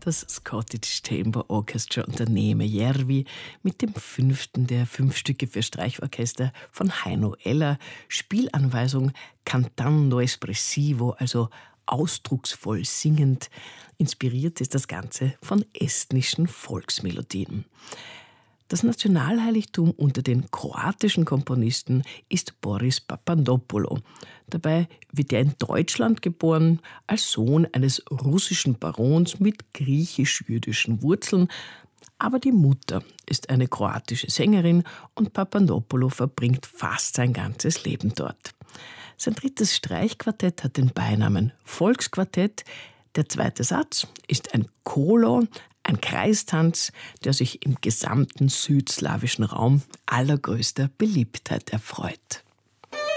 Das Scottish Chamber Orchestra unter Neeme Järvi mit dem 5. der 5 Stücke für Streichorchester von Heino Eller. Spielanweisung Cantando Espressivo, also ausdrucksvoll singend. Inspiriert ist das Ganze von estnischen Volksmelodien. Das Nationalheiligtum unter den kroatischen Komponisten ist Boris Papandopoulou. Dabei wird er in Deutschland geboren, als Sohn eines russischen Barons mit griechisch-jüdischen Wurzeln. Aber die Mutter ist eine kroatische Sängerin und Papandopoulou verbringt fast sein ganzes Leben dort. Sein 3. Streichquartett hat den Beinamen Volksquartett. Der 2. Satz ist ein Kolo, ein Kreistanz, der sich im gesamten südslawischen Raum allergrößter Beliebtheit erfreut.